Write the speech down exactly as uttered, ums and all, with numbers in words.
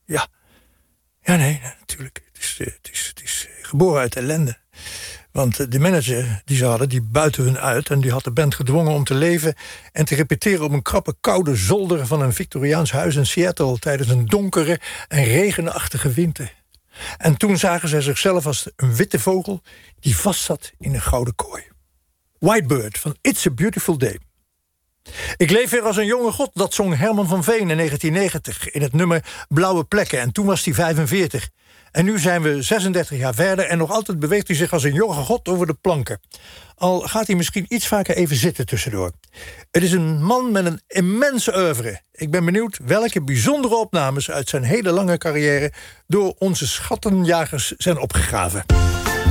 Ja, ja nee, natuurlijk. Het is, het is, het is geboren uit ellende. Want de manager die ze hadden, die buiten hun uit... en die had de band gedwongen om te leven en te repeteren... op een krappe, koude zolder van een Victoriaans huis in Seattle... tijdens een donkere en regenachtige winter. En toen zagen zij zichzelf als een witte vogel... die vastzat in een gouden kooi. Whitebird van It's a Beautiful Day. Ik leef weer als een jonge god, dat zong Herman van Veen in negentien negentig... in het nummer Blauwe Plekken, en toen was hij vijfenveertig... En nu zijn we zesendertig jaar verder... en nog altijd beweegt hij zich als een jonge god over de planken. Al gaat hij misschien iets vaker even zitten tussendoor. Het is een man met een immense oeuvre. Ik ben benieuwd welke bijzondere opnames... uit zijn hele lange carrière door onze schattenjagers zijn opgegraven.